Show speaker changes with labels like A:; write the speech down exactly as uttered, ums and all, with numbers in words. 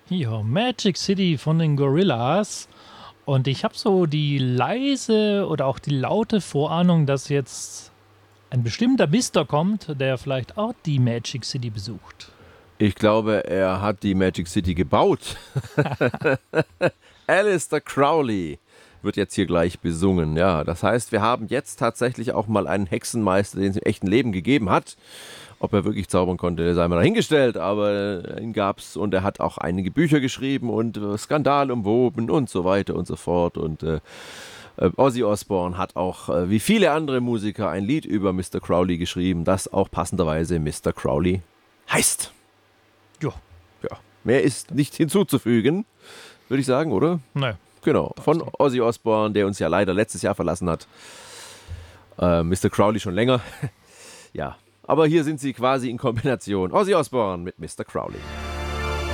A: Ja, Magic City von den Gorillaz. Und ich habe so die leise oder auch die laute Vorahnung, dass jetzt ein bestimmter Mister kommt, der vielleicht auch die Magic City besucht.
B: Ich glaube, er hat die Magic City gebaut. Aleister Crowley wird jetzt hier gleich besungen. Ja, das heißt, wir haben jetzt tatsächlich auch mal einen Hexenmeister, den es im echten Leben gegeben hat. Ob er wirklich zaubern konnte, sei mal dahingestellt, aber ihn gab's und er hat auch einige Bücher geschrieben und äh, Skandal umwoben und so weiter und so fort. Und äh, Ozzy Osbourne hat auch, äh, wie viele andere Musiker, ein Lied über Mister Crowley geschrieben, das auch passenderweise Mister Crowley heißt.
A: Ja.
B: Ja, mehr ist nicht hinzuzufügen, würde ich sagen, oder?
A: Nö.
B: Genau, von Ozzy Osbourne, der uns ja leider letztes Jahr verlassen hat. Äh, Mister Crowley schon länger. Ja, aber hier sind sie quasi in Kombination. Ozzy Osbourne mit Mister Crowley.